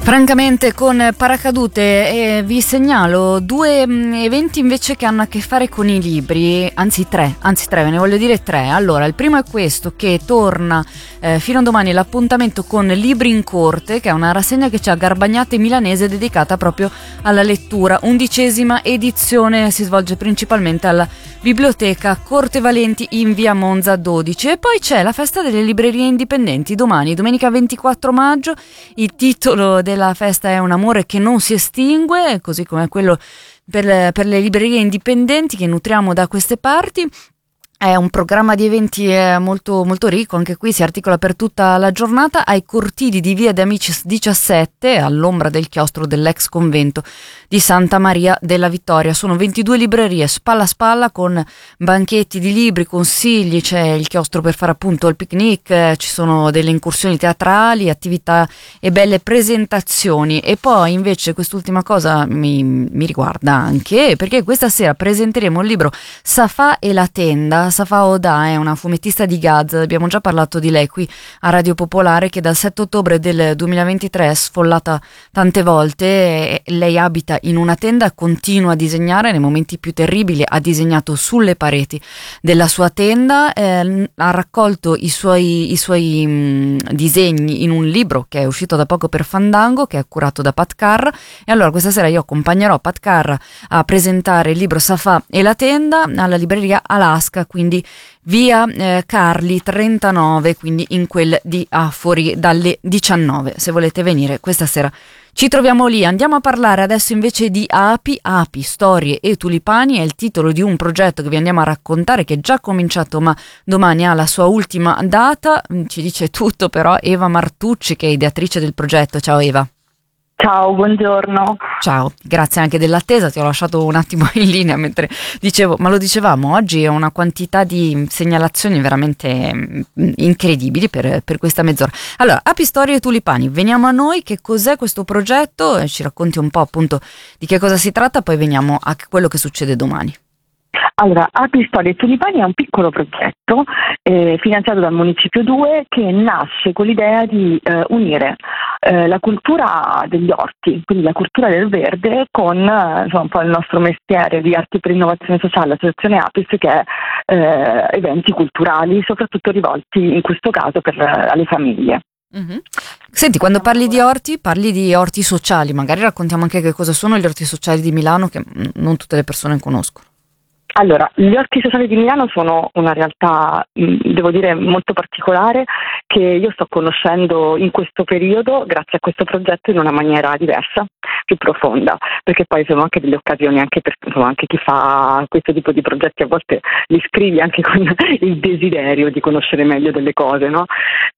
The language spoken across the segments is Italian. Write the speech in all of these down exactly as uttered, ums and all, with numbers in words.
Francamente con Paracadute eh, vi segnalo due mh, eventi invece che hanno a che fare con i libri, anzi tre, anzi tre, ve ne voglio dire tre. Allora, il primo è questo, che torna eh, fino a domani l'appuntamento con Libri in Corte, che è una rassegna che c'è a Garbagnate Milanese dedicata proprio alla lettura. Undicesima edizione, si svolge principalmente alla Biblioteca Corte Valenti in via Monza dodici. E poi c'è la festa delle librerie indipendenti domani, domenica ventiquattro maggio. Il titolo del la festa è Un amore che non si estingue, così come quello per, per le librerie indipendenti che nutriamo da queste parti. È un programma di eventi molto, molto ricco, anche qui si articola per tutta la giornata ai cortili di via De Amicis diciassette, all'ombra del chiostro dell'ex convento di Santa Maria della Vittoria. Sono ventidue librerie spalla a spalla con banchetti di libri, consigli, c'è il chiostro per fare appunto il picnic, ci sono delle incursioni teatrali, attività e belle presentazioni. E poi invece quest'ultima cosa mi, mi riguarda anche perché questa sera presenteremo il libro Safà e la tenda. Safa Oda è una fumettista di Gaz, abbiamo già parlato di lei qui a Radio Popolare, che dal sette ottobre del duemilaventitré è sfollata tante volte. Lei abita in una tenda, continua a disegnare nei momenti più terribili, ha disegnato sulle pareti della sua tenda, eh, ha raccolto i suoi, i suoi mh, disegni in un libro che è uscito da poco per Fandango, che è curato da Pat Carra. E allora questa sera io accompagnerò Pat Carra a presentare il libro Safà e la tenda alla libreria Alaska, quindi via eh, Carli trentanove, quindi in quel di Afori dalle diciannove. Se volete venire questa sera ci troviamo lì. Andiamo a parlare adesso invece di api, api, storie e tulipani. È il titolo di un progetto che vi andiamo a raccontare, che è già cominciato ma domani ha la sua ultima data. Ci dice tutto però Eva Martucci, che è ideatrice del progetto. Ciao Eva. Ciao, buongiorno. Ciao, grazie anche dell'attesa, ti ho lasciato un attimo in linea mentre dicevo, ma lo dicevamo, oggi è una quantità di segnalazioni veramente incredibili per, per questa mezz'ora. Allora, Api, Storie e Tulipani, veniamo a noi, che cos'è questo progetto? Ci racconti un po' appunto di che cosa si tratta, poi veniamo a quello che succede domani. Allora, Api, Storie e Tulipani è un piccolo progetto eh, finanziato dal Municipio due, che nasce con l'idea di eh, unire eh, la cultura degli orti, quindi la cultura del verde, con eh, insomma, un po' il nostro mestiere di Arti per Innovazione Sociale, l'associazione Apis, che è eh, eventi culturali, soprattutto rivolti in questo caso per, eh, alle famiglie. Mm-hmm. Senti, quando parli di orti, parli di orti sociali, magari raccontiamo anche che cosa sono gli orti sociali di Milano, che non tutte le persone conoscono. Allora, gli orti sociali di Milano sono una realtà, devo dire, molto particolare, che io sto conoscendo in questo periodo, grazie a questo progetto, in una maniera diversa, più profonda, perché poi sono anche delle occasioni anche per insomma, anche chi fa questo tipo di progetti a volte li scrivi anche con il desiderio di conoscere meglio delle cose, no?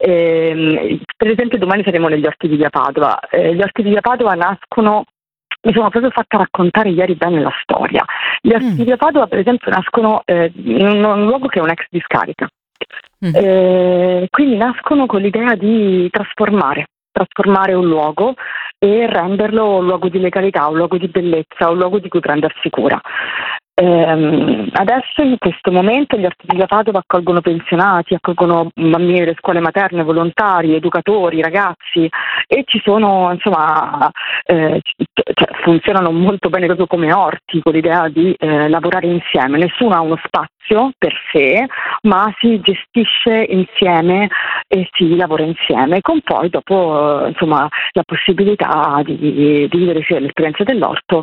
E, per esempio domani saremo negli orti di via Padova. Eh, gli orti di via Padova nascono, mi sono proprio fatta raccontare ieri bene la storia. Gli orti mm. di via Padova, per esempio, nascono eh, in un, un luogo che è un'ex discarica. Mm. Eh, quindi nascono con l'idea di trasformare, trasformare un luogo e renderlo un luogo di legalità, un luogo di bellezza, un luogo di cui prendersi cura. Eh, adesso in questo momento gli orti di via Padova accolgono pensionati, accolgono bambini delle scuole materne, volontari, educatori, ragazzi, e ci sono insomma eh, cioè, funzionano molto bene proprio come orti, con l'idea di eh, lavorare insieme. Nessuno ha uno spazio per sé, ma si gestisce insieme e si lavora insieme, con poi dopo eh, insomma la possibilità di, di vivere sia l'esperienza dell'orto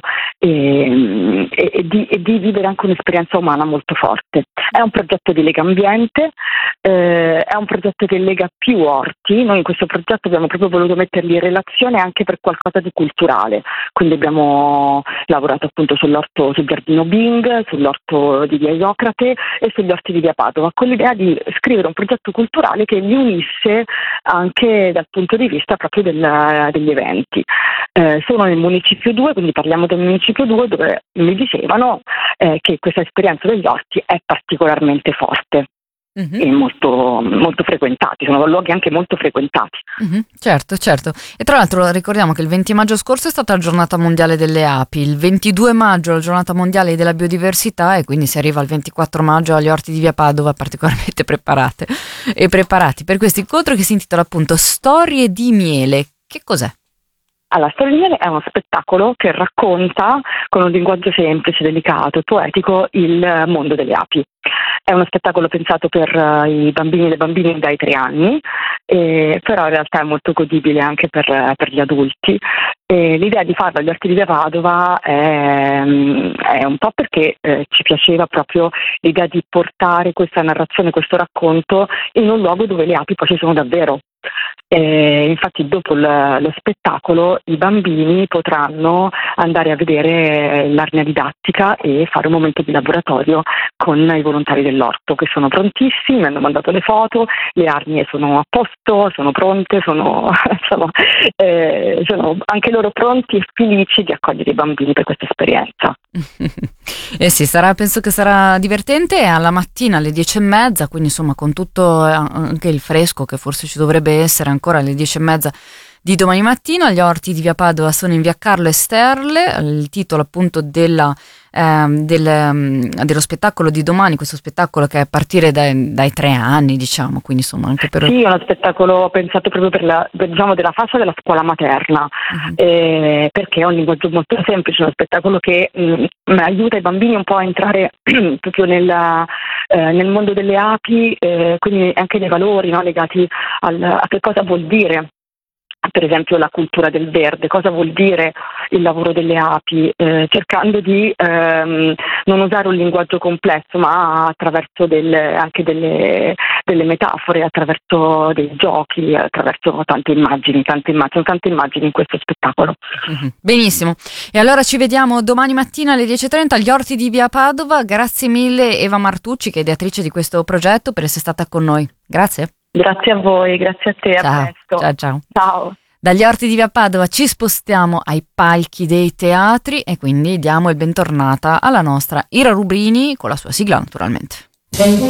e, e, e, di, e di vivere anche un'esperienza umana molto forte. È un progetto di Lega Ambiente, eh, è un progetto che lega più orti. Noi in questo progetto abbiamo proprio voluto metterli in relazione anche per qualcosa di culturale, quindi abbiamo lavorato appunto sull'orto, sul giardino Bing, sull'orto di via Iocrate e sugli orti di via Padova, con l'idea di scrivere un progetto culturale che li unisse anche dal punto di vista proprio del, degli eventi. Eh, sono nel Municipio due, quindi parliamo del Municipio due, dove mi dicevano eh, che questa esperienza degli orti è particolarmente forte. Mm-hmm. E molto, molto frequentati, sono luoghi anche molto frequentati. Mm-hmm. Certo, certo. E tra l'altro ricordiamo che il venti maggio scorso è stata la giornata mondiale delle api, il ventidue maggio la giornata mondiale della biodiversità, e quindi si arriva al ventiquattro maggio agli orti di via Padova particolarmente preparate e preparati per questo incontro che si intitola appunto Storie di miele. Che cos'è? Allora, Storie di miele è uno spettacolo che racconta con un linguaggio semplice, delicato e poetico il mondo delle api. È uno spettacolo pensato per uh, i bambini e le bambine dai tre anni, eh, però in realtà è molto godibile anche per, uh, per gli adulti. E l'idea di farlo agli Orti di Via Padova è, è un po' perché eh, ci piaceva proprio l'idea di portare questa narrazione, questo racconto in un luogo dove le api poi ci sono davvero. E infatti dopo l- lo spettacolo i bambini potranno andare a vedere l'arnia didattica e fare un momento di laboratorio con i volontari dell'orto, che sono prontissimi, mi hanno mandato le foto, le arnie sono a posto, sono pronte, sono, sono, eh, sono anche loro pronti e felici di accogliere i bambini per questa esperienza. Eh sì, sarà, penso che sarà divertente, alla mattina alle dieci e mezza, quindi insomma con tutto anche il fresco che forse ci dovrebbe essere ancora alle dieci e mezza di domani mattina. Gli Orti di Via Padova sono in via Carlo Esterle. Il titolo appunto della, ehm, del, ehm, dello spettacolo di domani, questo spettacolo che è a partire dai, dai tre anni, diciamo, quindi insomma anche per... Sì, è uno spettacolo pensato proprio per la, per, diciamo, della fascia della scuola materna, uh-huh. eh, perché è un linguaggio molto semplice, uno spettacolo che mh, aiuta i bambini un po' a entrare proprio nella, eh, nel mondo delle api, eh, quindi anche nei valori, no, legati al, a che cosa vuol dire per esempio la cultura del verde, cosa vuol dire il lavoro delle api, eh, cercando di ehm, non usare un linguaggio complesso, ma attraverso delle, anche delle, delle metafore, attraverso dei giochi, attraverso tante immagini, tante immagini, tante immagini in questo spettacolo. Mm-hmm. Benissimo, e allora ci vediamo domani mattina alle dieci e trenta agli Orti di Via Padova. Grazie mille Eva Martucci, che è ideatrice di questo progetto, per essere stata con noi. Grazie. Grazie a voi, grazie a te, ciao. A presto. Ciao, ciao. Ciao. Dagli Orti di Via Padova ci spostiamo ai palchi dei teatri e quindi diamo il bentornata alla nostra Ira Rubini con la sua sigla, naturalmente.